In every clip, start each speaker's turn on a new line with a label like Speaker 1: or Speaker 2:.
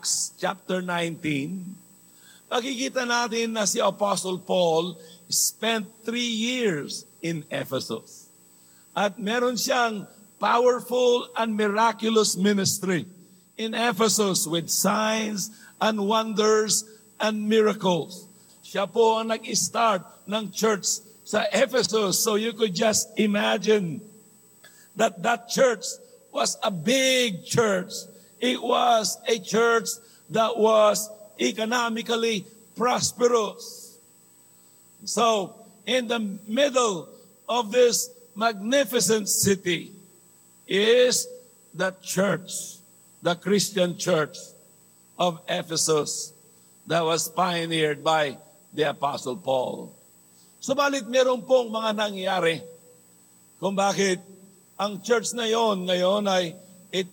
Speaker 1: Acts chapter 19, makikita natin na si Apostle Paul spent 3 years in Ephesus. At meron siyang powerful and miraculous ministry in Ephesus with signs and wonders and miracles. Siya po ang nag-start ng church sa Ephesus. So you could just imagine that church was a big church. It was a church that was economically prosperous. So, in the middle of this magnificent city is the church, the Christian church of Ephesus that was pioneered by the Apostle Paul. Subalit meron pong mga nangyari kung bakit ang church na yon ngayon ay it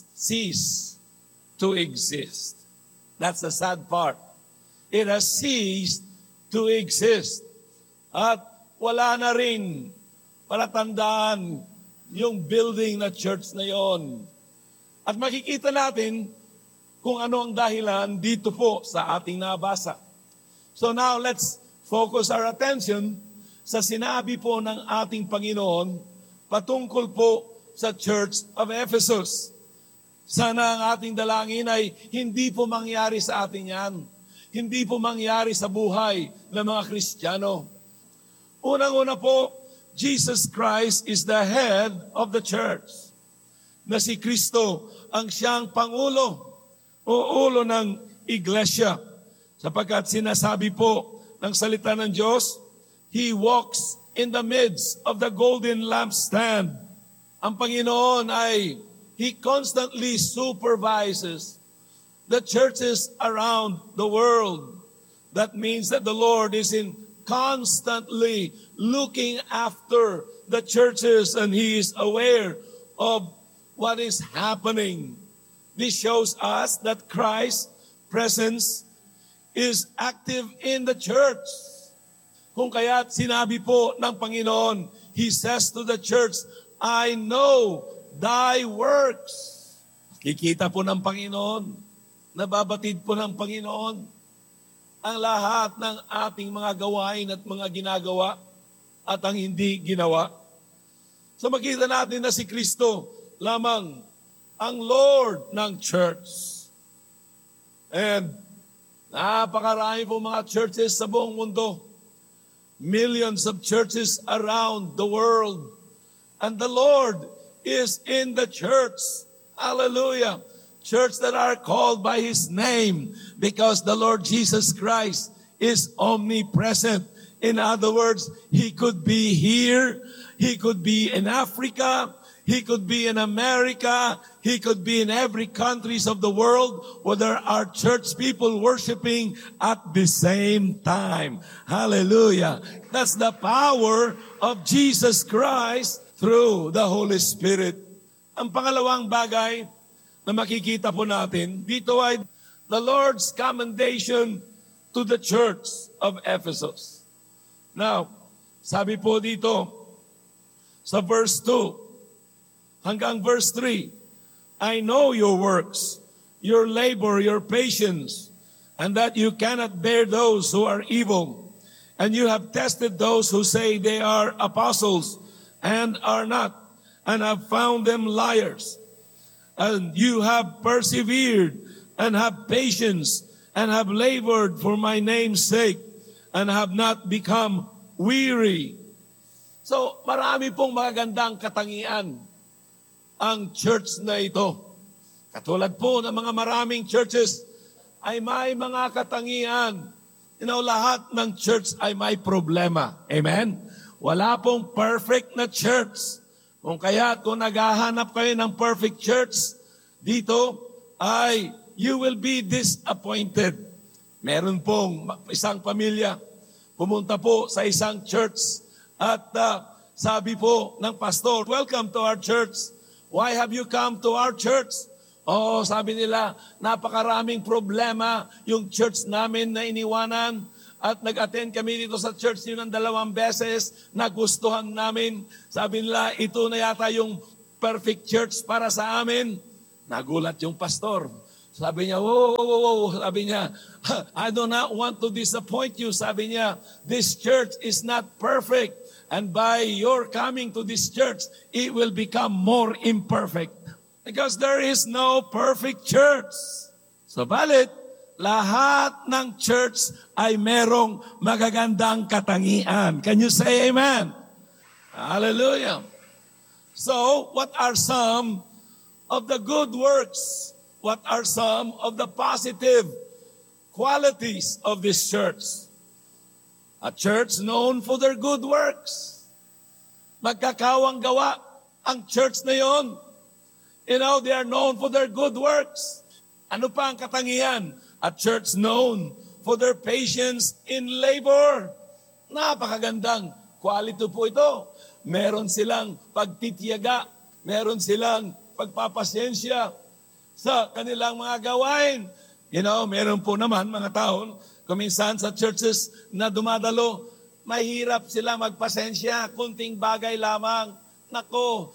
Speaker 1: ceased to exist. That's the sad part. It has ceased to exist. At wala na rin palatandaan yung building na church na yon. At makikita natin kung ano ang dahilan dito po sa ating nabasa. So now let's focus our attention sa sinabi po ng ating Panginoon patungkol po sa Church of Ephesus. Sana ang ating dalangin ay hindi po mangyari sa atin yan. Hindi po mangyari sa buhay ng mga Kristiyano. Unang-una po, Jesus Christ is the head of the church. Na si Kristo ang siyang pangulo o ulo ng iglesia. Sapagkat sinasabi po ng salita ng Diyos, He walks in the midst of the golden lampstand. Ang Panginoon ay He constantly supervises the churches around the world. That means that the Lord is constantly looking after the churches and He is aware of what is happening. This shows us that Christ's presence is active in the church. Kung kaya't sinabi po ng Panginoon, He says to the church, I know thy works. Kikita po ng Panginoon, nababatid po ng Panginoon ang lahat ng ating mga gawain at mga ginagawa at ang hindi ginawa. So makita natin na si Kristo lamang ang Lord ng church. And napakarami po mga churches sa buong mundo. Millions of churches around the world. And the Lord is in the church. Hallelujah. Church that are called by His name because the Lord Jesus Christ is omnipresent. In other words, He could be here, He could be in Africa, He could be in America, He could be in every countries of the world where there are church people worshiping at the same time. Hallelujah. That's the power of Jesus Christ through the Holy Spirit. Ang pangalawang bagay na makikita po natin, dito ay the Lord's commendation to the church of Ephesus. Now, sabi po dito sa verse 2 hanggang verse 3, I know your works, your labor, your patience, and that you cannot bear those who are evil. And you have tested those who say they are apostles and are not, and have found them liars. And you have persevered and have patience and have labored for my name's sake and have not become weary. So, marami pong magagandang katangian ang church na ito. Katulad po ng mga maraming churches ay may mga katangian. Lahat ng church ay may problema. Amen? Wala pong perfect na church. Kung naghahanap kayo ng perfect church, dito ay you will be disappointed. Meron pong isang pamilya, pumunta po sa isang church at sabi po ng pastor, welcome to our church. Why have you come to our church? Oh, sabi nila, napakaraming problema yung church namin na iniwanan. At nag-attend kami dito sa church niyo ng 2 beses, nagustuhan namin. Sabi nila, ito na yata yung perfect church para sa amin. Nagulat yung pastor. Sabi niya, whoa. Sabi niya, I do not want to disappoint you. Sabi niya, this church is not perfect. And by your coming to this church, it will become more imperfect. Because there is no perfect church. So, balit, lahat ng church ay merong magagandang katangian. Can you say amen? Hallelujah. So, what are some of the good works? What are some of the positive qualities of this church? A church known for their good works. Magkakawang gawa ang church na yon. They are known for their good works. Ano pa ang katangian? A church known for their patience in labor. Napakagandang quality po ito. Meron silang pagtitiyaga. Meron silang pagpapasyensya sa kanilang mga gawain. Meron po naman mga tao, kuminsan sa churches na dumadalo, mahirap sila magpasensya, kunting bagay lamang. Nako,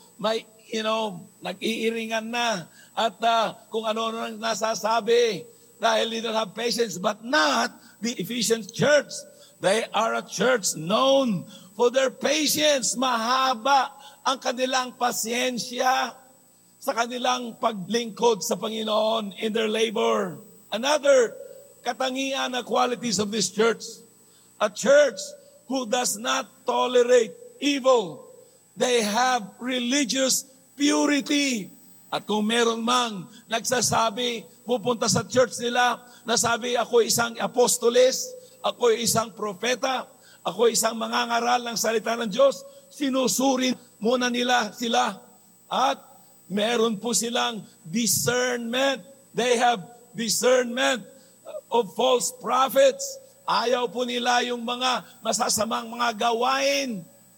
Speaker 1: nag-iiringan na. At kung ano nang nasasabi, dahil they don't have patience, but not the Ephesian church. They are a church known for their patience. Mahaba ang kanilang pasyensya sa kanilang paglingkod sa Panginoon in their labor. Another katangian na qualities of this church, a church who does not tolerate evil. They have religious purity. At kung meron mang nagsasabi, pupunta sa church nila, nasabi, ako isang apostoles, ako isang propeta, ako isang mangangaral ng salita ng Diyos, sinusuri muna nila sila. At meron po silang discernment. They have discernment of false prophets. Ayaw po nila yung mga masasamang mga gawain.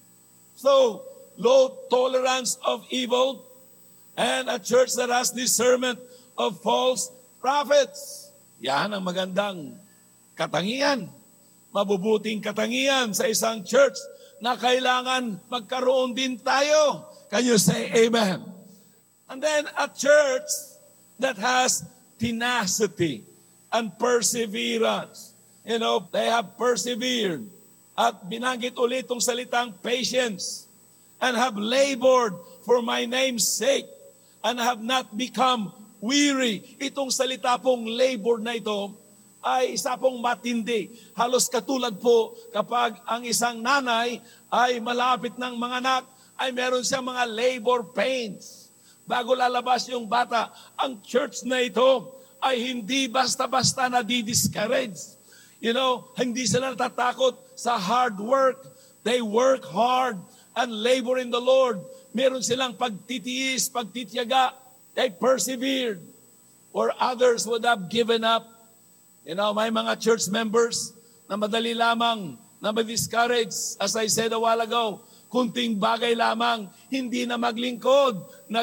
Speaker 1: So, low tolerance of evil and a church that has discernment of false prophets. Yan ang magandang katangian. Mabubuting katangian sa isang church na kailangan magkaroon din tayo. Can you say amen? And then a church that has tenacity and perseverance. They have persevered. At binanggit ulit itong salitang patience. And have labored for my name's sake. And have not become weary. Itong salita pong labor na ito ay isa pong matindi. Halos katulad po kapag ang isang nanay ay malapit ng mga anak, ay meron siyang mga labor pains. Bago lalabas yung bata, ang church na ito ay hindi basta-basta na di-discourage. Hindi sila natatakot sa hard work. They work hard and labor in the Lord. Meron silang pagtitiis, pagtitiyaga. They persevered. Or others would have given up. May mga church members na madali lamang na ma-discourage. As I said a while ago, kunting bagay lamang, hindi na maglingkod,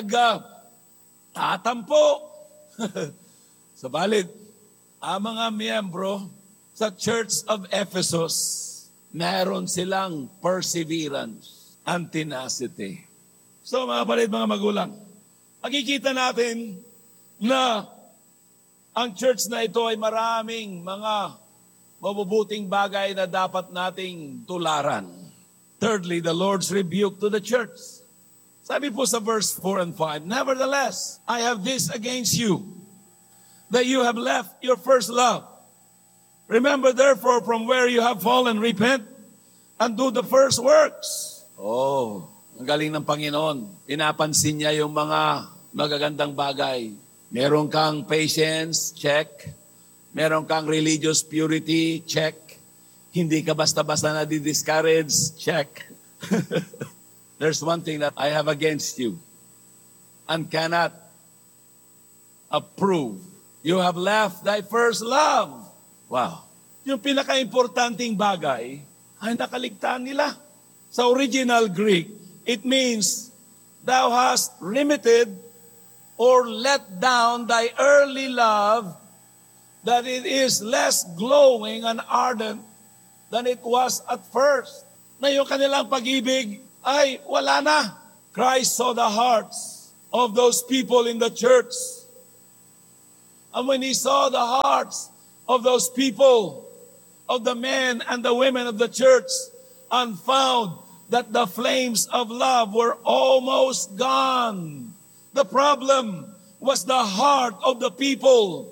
Speaker 1: tatampo. Sabalit, ang mga miyembro sa Church of Ephesus, meron silang perseverance and tenacity. So mga kapatid, mga magulang, makikita natin na ang church na ito ay maraming mga mabubuting bagay na dapat nating tularan. Thirdly, the Lord's rebuke to the church. Sabi po sa verse 4 and 5, nevertheless, I have this against you, that you have left your first love. Remember therefore from where you have fallen, repent, and do the first works. Oh, ang galing ng Panginoon. Pinapansin niya yung mga magagandang bagay. Meron kang patience, check. Meron kang religious purity, check. Hindi ka basta-basta na di-discourage, check. There's one thing that I have against you and cannot approve. You have left thy first love. Wow. Yung pinaka-importanting bagay ay nakaligtaan nila. Sa original Greek, it means, thou hast limited or let down thy early love, that it is less glowing and ardent than it was at first. Na yung kanilang pag-ibig ay wala na. Christ saw the hearts of those people in the church. And when he saw the hearts of those people, of the men and the women of the church, and found that the flames of love were almost gone. The problem was the heart of the people.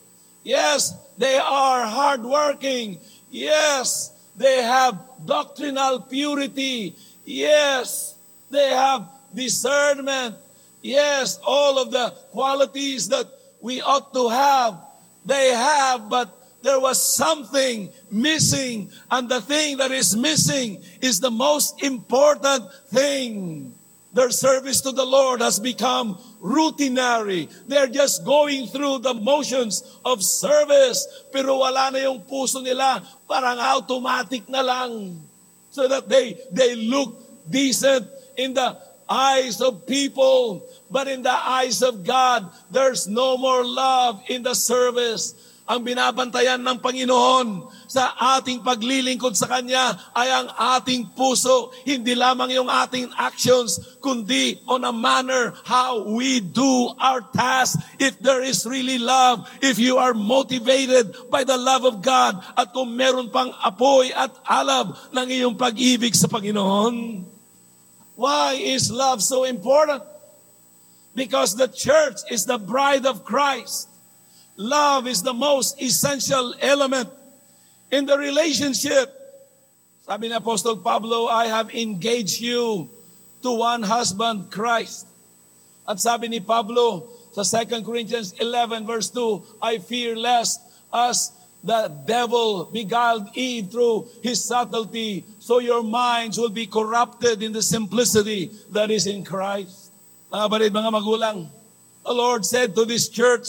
Speaker 1: Yes, they are hardworking. Yes, they have doctrinal purity. Yes, they have discernment. Yes, all of the qualities that we ought to have, they have, but there was something missing, and the thing that is missing is the most important thing. Their service to the Lord has become routinary. They're just going through the motions of service, pero wala na yung puso nila, parang automatic na lang. So that they look decent in the eyes of people, but in the eyes of God, there's no more love in the service. Ang binabantayan ng Panginoon sa ating paglilingkod sa Kanya ay ang ating puso, hindi lamang yung ating actions, kundi on a manner how we do our task. If there is really love, if you are motivated by the love of God, at kung meron pang apoy at alab ng iyong pag-ibig sa Panginoon. Why is love so important? Because the church is the bride of Christ. Love is the most essential element in the relationship. Sabi ni Apostle Pablo, I have engaged you to one husband, Christ. At sabi ni Pablo sa 2 Corinthians 11 verse 2, I fear lest as the devil beguiled Eve through his subtlety, so your minds will be corrupted in the simplicity that is in Christ. Mga barid, mga magulang, the Lord said to this church,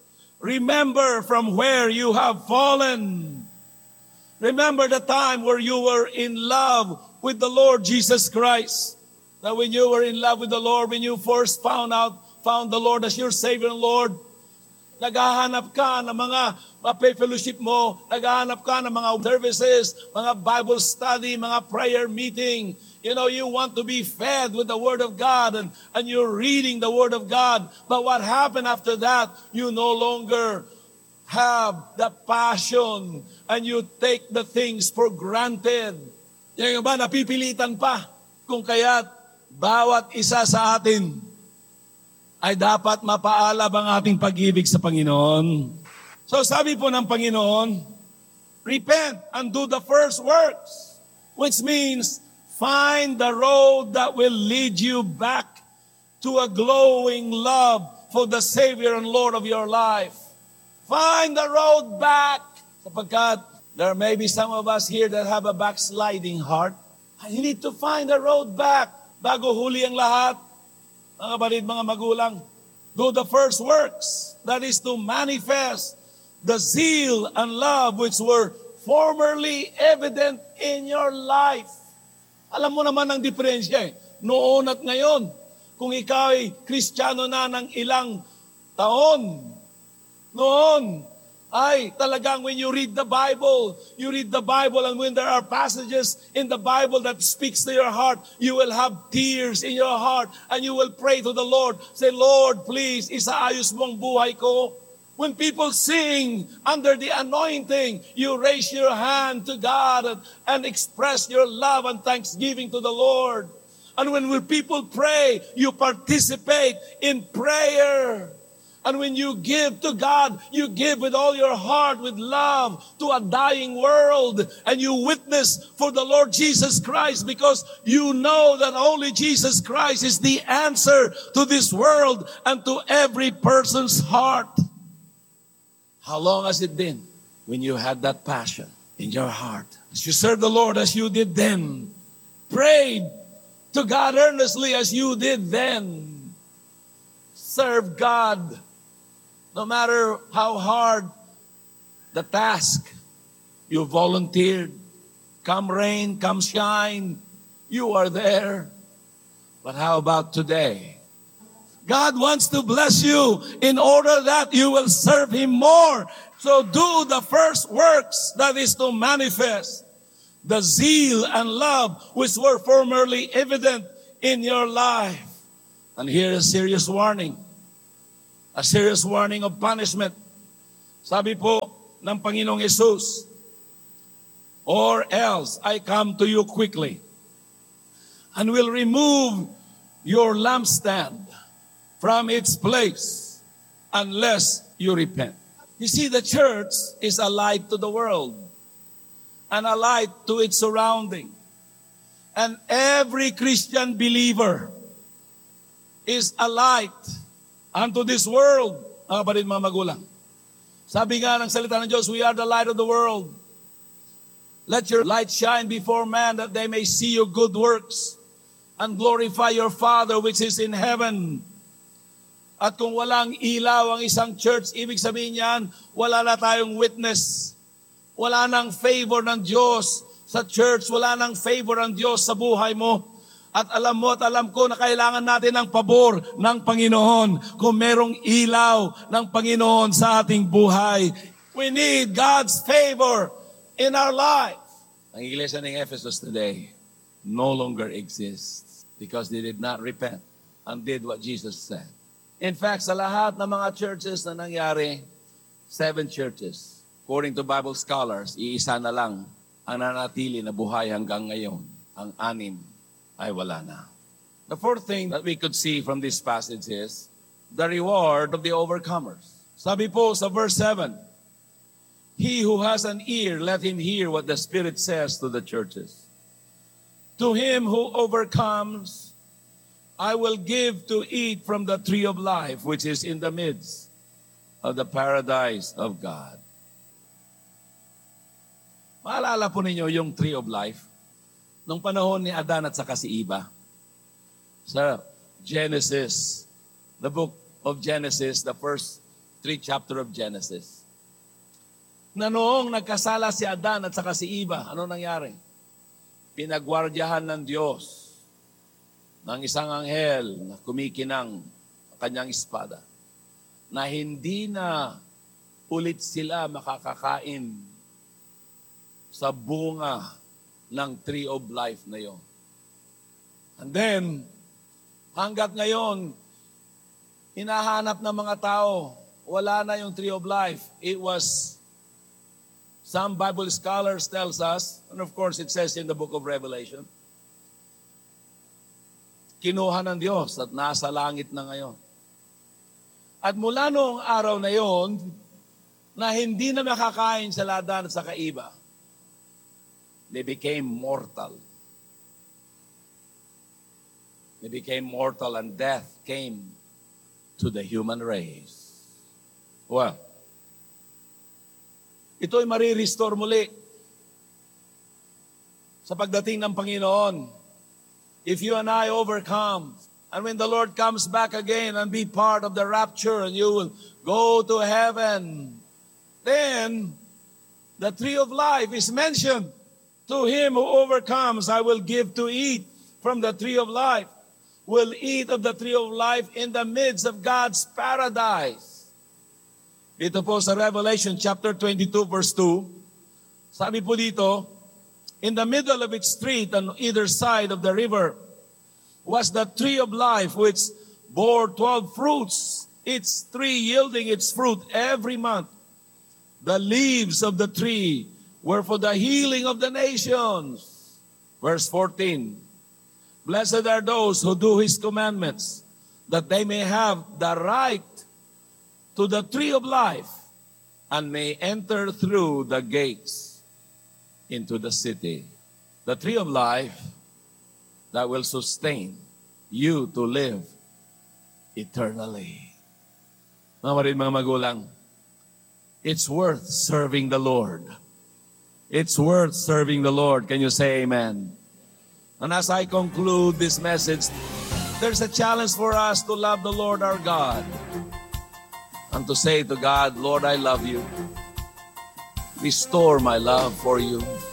Speaker 1: remember from where you have fallen. Remember the time where you were in love with the Lord Jesus Christ. That when you were in love with the Lord, when you first found the Lord as your Savior and Lord, naghahanap ka ng mga fellowship mo, naghahanap ka ng mga services, mga Bible study, mga prayer meeting. You know, you want to be fed with the Word of God and you're reading the Word of God. But what happened after that? You no longer have the passion and you take the things for granted. Yung iba, napipilitan pa. Kung kaya't bawat isa sa atin ay dapat mapaalab ang ating pag-ibig sa Panginoon. So sabi po ng Panginoon, repent and do the first works, which means find the road that will lead you back to a glowing love for the Savior and Lord of your life. Find the road back. Sapagkat there may be some of us here that have a backsliding heart. You need to find the road back. Bago huli ang lahat, mga kapatid, mga magulang, do the first works. That is to manifest the zeal and love which were formerly evident in your life. Alam mo naman ang diferensya noon at ngayon. Kung ikaw ay Kristiyano na ng ilang taon, noon ay talagang when you read the Bible and when there are passages in the Bible that speaks to your heart, you will have tears in your heart and you will pray to the Lord. Say, Lord, please, isaayos mo ang buhay ko. When people sing under the anointing, you raise your hand to God and express your love and thanksgiving to the Lord. And when people pray, you participate in prayer. And when you give to God, you give with all your heart, with love to a dying world. And you witness for the Lord Jesus Christ because you know that only Jesus Christ is the answer to this world and to every person's heart. How long has it been when you had that passion in your heart? As you served the Lord as you did then, prayed to God earnestly as you did then, serve God no matter how hard the task, you volunteered. Come rain, come shine, you are there. But how about today? God wants to bless you in order that you will serve Him more. So do the first works, that is to manifest the zeal and love which were formerly evident in your life. And here is a serious warning of punishment Sabi po ng Panginoong Jesus, or else I come to you quickly and will remove your lampstand from its place unless you repent. You see, the church is a light to the world and a light to its surrounding. And every Christian believer is a light unto this world. Mga kapatid, mga magulang. Sabi nga ng salita ng Diyos, we are the light of the world. Let your light shine before man that they may see your good works and glorify your Father which is in heaven. At kung walang ilaw ang isang church, ibig sabihin niyan, wala na tayong witness. Wala nang favor ng Diyos sa church. Wala nang favor ng Diyos sa buhay mo. At alam mo at alam ko na kailangan natin ng pabor ng Panginoon kung merong ilaw ng Panginoon sa ating buhay. We need God's favor in our life. Ang iglesia ng Ephesus today no longer exists because they did not repent and did what Jesus said. In fact, sa lahat ng mga churches na nangyari, 7 churches, according to Bible scholars, iisa na lang ang nanatili na buhay hanggang ngayon. Ang 6 ay wala na. The fourth thing that we could see from this passage is the reward of the overcomers. Sabi po sa verse 7, he who has an ear, let him hear what the Spirit says to the churches. To him who overcomes, I will give to eat from the tree of life, which is in the midst of the paradise of God. Maalala po ninyo yung tree of life? Nung panahon ni Adan at saka si Eva, sa Genesis, the book of Genesis, the first 3 chapter of Genesis, na noong nagkasala si Adan at saka si Eva, ano nangyari? Pinagwardyahan ng Diyos ng isang anghel na kumikinang ang kanyang espada, na hindi na ulit sila makakakain sa bunga ng tree of life na yon. And then, hanggat ngayon, hinahanap ng mga tao, wala na yung tree of life. It was, some Bible scholars tells us, and of course it says in the book of Revelation, kinuha ng Diyos at nasa langit na ngayon. At mula noong araw na yon, na hindi na makakain sa Ladan at sa Eva, they became mortal. They became mortal and death came to the human race. Well, ito'y marirestore muli sa pagdating ng Panginoon. If you and I overcome, and when the Lord comes back again and be part of the rapture and you will go to heaven, then the tree of life is mentioned. To him who overcomes, I will give to eat from the tree of life. Will eat of the tree of life in the midst of God's paradise. Dito po sa Revelation chapter 22 verse 2, sabi po dito, in the middle of its street on either side of the river was the tree of life which bore 12 fruits, its tree yielding its fruit every month. The leaves of the tree were for the healing of the nations. Verse 14, blessed are those who do his commandments, that they may have the right to the tree of life and may enter through the gates into the city. The tree of life that will sustain you to live eternally. Mga magulang, it's worth serving the Lord. It's worth serving the Lord. Can you say amen? And as I conclude this message, there's a challenge for us to love the Lord our God and to say to God, Lord, I love you. Restore my love for you.